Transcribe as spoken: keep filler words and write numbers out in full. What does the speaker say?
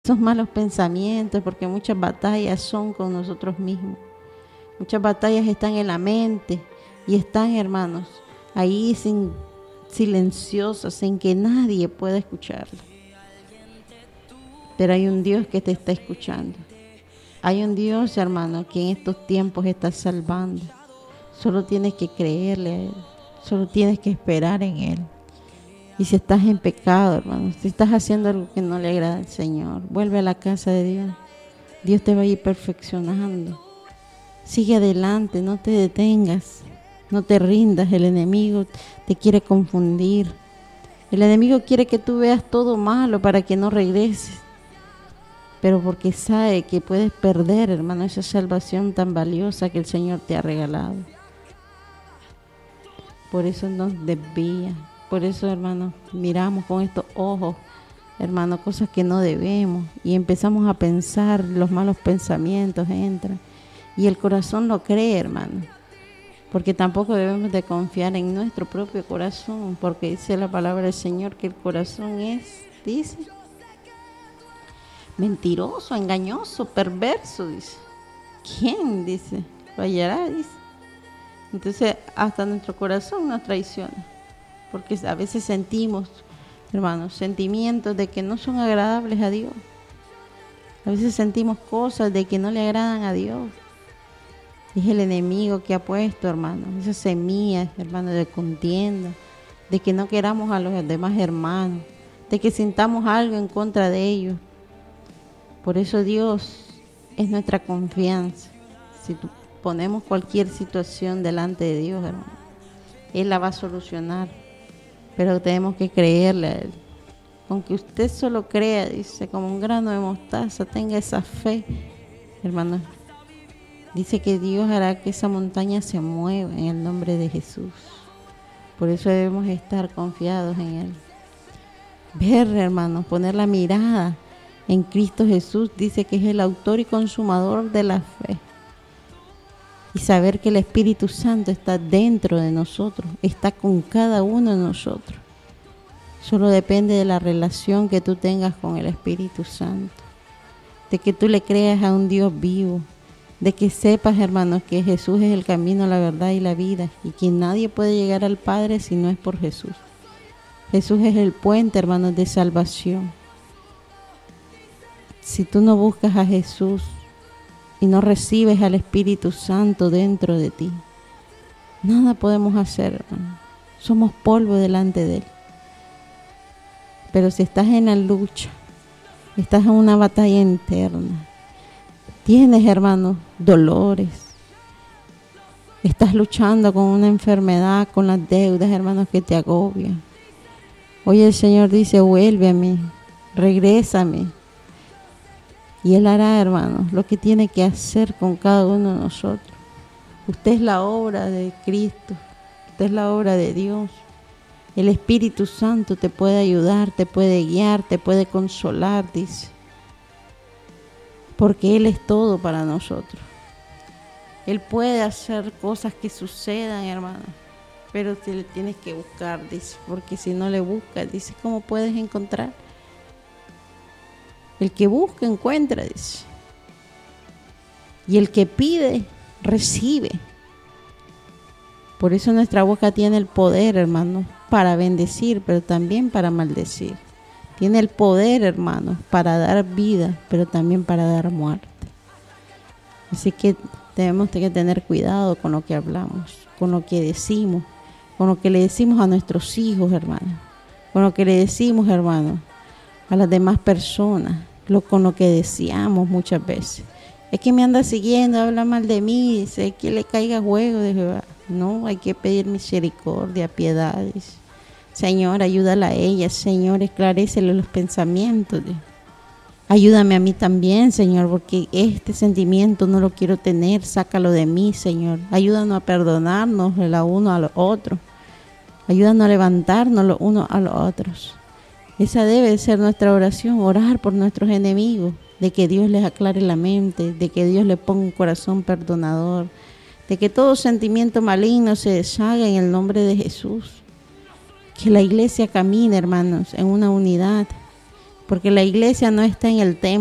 esos malos pensamientos, porque muchas batallas son con nosotros mismos. Muchas batallas están en la mente y están, hermanos, ahí sin, silenciosas, sin que nadie pueda escucharlo. Pero hay un Dios que te está escuchando. Hay un Dios, hermano, que en estos tiempos está salvando. Solo tienes que creerle a Él. Solo tienes que esperar en Él. Y si estás en pecado, hermano, si estás haciendo algo que no le agrada al Señor, vuelve a la casa de Dios. Dios te va a ir perfeccionando. Sigue adelante, no te detengas, no te rindas. El enemigo te quiere confundir. El enemigo quiere que tú veas todo malo para que no regreses. Pero porque sabe que puedes perder, hermano, esa salvación tan valiosa que el Señor te ha regalado. Por eso nos desvía. Por eso, hermano, miramos con estos ojos, hermano, cosas que no debemos. Y empezamos a pensar, los malos pensamientos entran. Y el corazón lo cree, hermano. Porque tampoco debemos de confiar en nuestro propio corazón. Porque dice la palabra del Señor que el corazón es, dice, mentiroso, engañoso, perverso, dice. ¿Quién, dice? Lo hallará, dice. Entonces, hasta nuestro corazón nos traiciona. Porque a veces sentimos, hermanos, sentimientos de que no son agradables a Dios. A veces sentimos cosas de que no le agradan a Dios. Es el enemigo que ha puesto, hermano, esas semillas, hermano, de contienda, de que no queramos a los demás hermanos, de que sintamos algo en contra de ellos. Por eso Dios es nuestra confianza. Si ponemos cualquier situación delante de Dios, hermano, Él la va a solucionar. Pero tenemos que creerle a Él. Aunque usted solo crea, dice, como un grano de mostaza, tenga esa fe, hermano. Dice que Dios hará que esa montaña se mueva en el nombre de Jesús. Por eso debemos estar confiados en Él. Ver, hermano, poner la mirada en Cristo Jesús. Dice que es el autor y consumador de la fe. Y saber que el Espíritu Santo está dentro de nosotros, está con cada uno de nosotros. Solo depende de la relación que tú tengas con el Espíritu Santo. De que tú le creas a un Dios vivo. De que sepas, hermanos, que Jesús es el camino, la verdad y la vida. Y que nadie puede llegar al Padre si no es por Jesús. Jesús es el puente, hermanos, de salvación. Si tú no buscas a Jesús y no recibes al Espíritu Santo dentro de ti, nada podemos hacer, hermano. Somos polvo delante de Él. Pero si estás en la lucha, estás en una batalla interna, tienes, hermano, dolores, estás luchando con una enfermedad, con las deudas, hermanos, que te agobian. Hoy el Señor dice, vuelve a mí, regrésame. Y Él hará, hermanos, lo que tiene que hacer con cada uno de nosotros. Usted es la obra de Cristo. Usted es la obra de Dios. El Espíritu Santo te puede ayudar, te puede guiar, te puede consolar, dice. Porque Él es todo para nosotros. Él puede hacer cosas que sucedan, hermanos. Pero te le tienes que buscar, dice. Porque si no le buscas, dice, ¿cómo puedes encontrar? El que busca, encuentra, dice. Y el que pide, recibe. Por eso nuestra boca tiene el poder, hermano, para bendecir, pero también para maldecir. Tiene el poder, hermano, para dar vida, pero también para dar muerte. Así que tenemos que tener cuidado con lo que hablamos, con lo que decimos, con lo que le decimos a nuestros hijos, hermano, con lo que le decimos, hermano, a las demás personas. Lo, con lo que deseamos muchas veces. Es que me anda siguiendo, habla mal de mí, dice que le caiga juego de Jehová. No, hay que pedir misericordia, piedades. Señor, ayúdala a ella, Señor, esclarécele los pensamientos. Ayúdame a mí también, Señor, porque este sentimiento no lo quiero tener, sácalo de mí, Señor. Ayúdanos a perdonarnos el uno a los otros. Ayúdanos a levantarnos los unos a los otros. Esa debe ser nuestra oración, orar por nuestros enemigos, de que Dios les aclare la mente, de que Dios les ponga un corazón perdonador, de que todo sentimiento maligno se deshaga en el nombre de Jesús. Que la iglesia camine, hermanos, en una unidad, porque la iglesia no está en el templo.